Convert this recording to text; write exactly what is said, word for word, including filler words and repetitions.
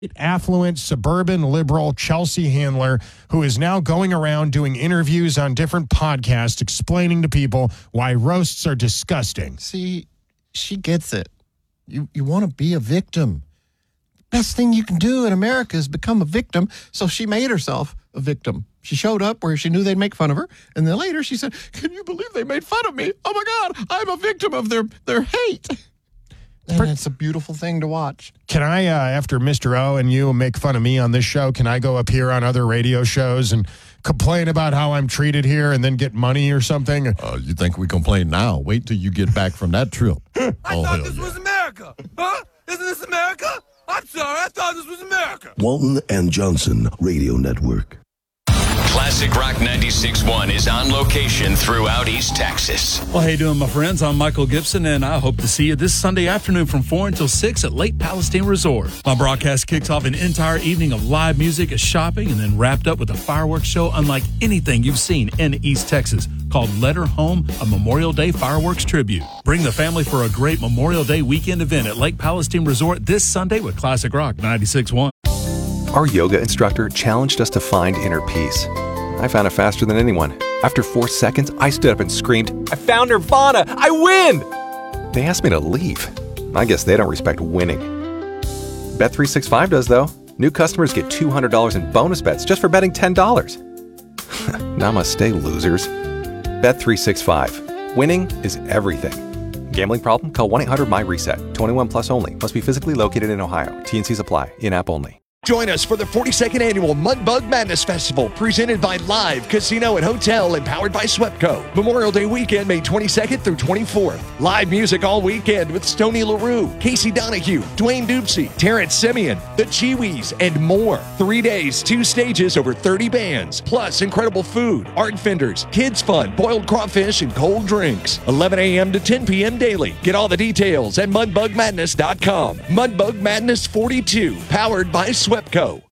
affluent, suburban, liberal Chelsea Handler, who is now going around doing interviews on different podcasts explaining to people why roasts are disgusting. See, she gets it. You you want to be a victim. Best thing you can do in America is become a victim. So she made herself a victim. She showed up where she knew they'd make fun of her, and then later she said, "Can you believe they made fun of me? Oh my God, I'm a victim of their their hate." And it's a beautiful thing to watch. Can I, uh, after Mister O and you make fun of me on this show, can I go up here on other radio shows and complain about how I'm treated here and then get money or something? Uh, you think we complain now? Wait till you get back from that trip. I oh, thought this yeah. was America. Huh? Isn't this America? I'm sorry, I thought this was America. Walton and Johnson Radio Network. Classic Rock ninety-six point one is on location throughout East Texas. Well, how you doing, my friends? I'm Michael Gibson, and I hope to see you this Sunday afternoon from four until six at Lake Palestine Resort. My broadcast kicks off an entire evening of live music, a shopping, and then wrapped up with a fireworks show unlike anything you've seen in East Texas, called Let Her Home, a Memorial Day fireworks tribute. Bring the family for a great Memorial Day weekend event at Lake Palestine Resort this Sunday with Classic Rock ninety-six point one. Our yoga instructor challenged us to find inner peace. I found it faster than anyone. After four seconds, I stood up and screamed, "I found Nirvana! I win!" They asked me to leave. I guess they don't respect winning. Bet three sixty-five does, though. New customers get two hundred dollars in bonus bets just for betting ten dollars. Namaste, losers. Bet three sixty-five. Winning is everything. Gambling problem? Call one eight hundred M Y reset. twenty-one plus only. Must be physically located in Ohio. T and Cs apply. In-app only. Join us for the forty-second Annual Mudbug Madness Festival, presented by Live Casino and Hotel and powered by SWEPCO. Memorial Day weekend, May twenty-second through twenty-fourth. Live music all weekend with Stoney LaRue, Casey Donahue, Dwayne Dupsy, Terrence Simeon, The Chiwis, and more. Three days, two stages, over thirty bands, plus incredible food, art vendors, kids fun, boiled crawfish, and cold drinks. eleven a.m. to ten p.m. daily. Get all the details at mudbug madness dot com. Mudbug Madness forty-two, powered by SWEPCO.